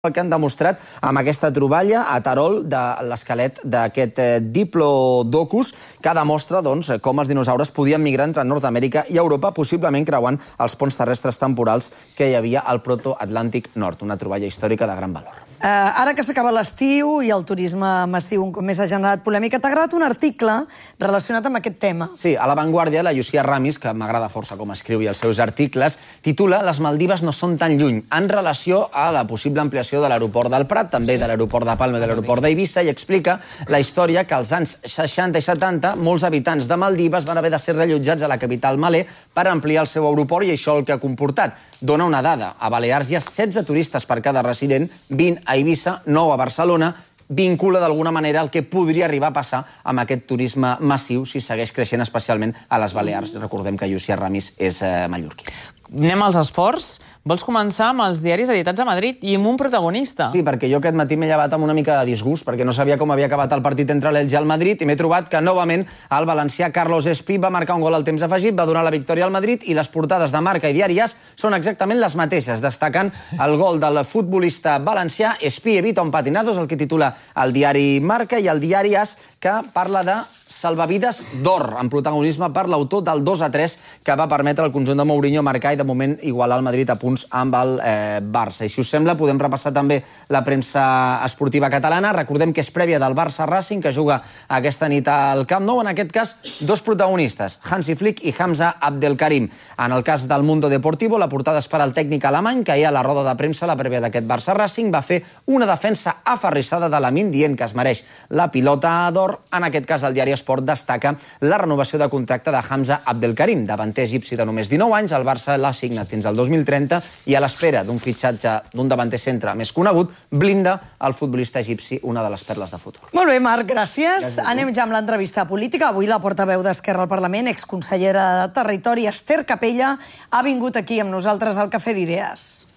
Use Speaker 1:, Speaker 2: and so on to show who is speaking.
Speaker 1: El que han demostrat amb aquesta troballa a Terol de l'esquelet d'aquest Diplodocus, que demostra com els dinosaures podien migrar entre Nord-Amèrica i Europa, possiblement creuant els ponts terrestres temporals que hi havia al Protoatlàntic Nord. Una troballa històrica de gran valor.
Speaker 2: Ara que s'acaba l'estiu i el turisme massiu un cop més ha generat polèmica, t'ha agradat un article relacionat amb aquest tema.
Speaker 1: Sí, a La Vanguardia, la Llucia Ramis, que m'agrada força com escriu i els seus articles, titula «Les Maldives no són tan lluny», en relació a la possible ampliació de l'aeroport del Prat, també de l'aeroport de Palma i de l'aeroport d'Eivissa, i explica la història que als anys 60 i 70 molts habitants de Maldives van haver de ser reallotjats a la capital Malé per ampliar el seu aeroport, i això el que ha comportat. Dona una dada. A Balears hi ha 16 turistes per cada resident, 20 a Eivissa, 9 a Barcelona. Vincula d'alguna manera el que podria arribar a passar amb aquest turisme massiu si segueix creixent, especialment a les Balears. Recordem que Llucia Ramis és mallorquí.
Speaker 3: Anem als esports. Vols començar amb els diaris editats a Madrid i amb un protagonista.
Speaker 1: Sí, perquè jo aquest matí m'he llevat amb una mica de disgust, perquè no sabia com havia acabat el partit entre l'Elx i el Madrid, i m'he trobat que, novament, el valencià Carlos Espí va marcar un gol al temps afegit, va donar la victòria al Madrid, i les portades de Marca i Diari AS són exactament les mateixes, destacant el gol del futbolista valencià. Espí evita un patinazo, és el que titula el diari Marca, i el diari AS, que parla de salvavides d'or, amb protagonisme per l'autor del 2-3 que va permetre al conjunt de Mourinho marcar i de moment igualar el Madrid a punts amb el Barça. I si us sembla, podem repassar també la premsa esportiva catalana. Recordem que és prèvia del Barça Racing, que juga aquesta nit al Camp Nou. En aquest cas, dos protagonistes, Hansi Flick i Hamza Abdelkarim. En el cas del Mundo Deportivo, la portada és per al tècnic alemany, que ahir a la roda de premsa, la prèvia d'aquest Barça Racing, va fer una defensa aferrissada de Lamine, dient que es mereix la pilota d'or. En aquest cas, el diari Esport destaca la renovació de contracte de Hamza Abdelkarim, davanter egipci de només 19 anys. El Barça l'ha signat fins al 2030 i a l'espera d'un fitxatge d'un davanter centre més conegut, blinda el futbolista egipci, una de les perles de futur.
Speaker 2: Molt bé, Marc, gràcies. Anem ja amb l'entrevista política. Avui la portaveu d'Esquerra al Parlament, exconsellera de Territori, Esther Capella, ha vingut aquí amb nosaltres al Cafè d'Idees.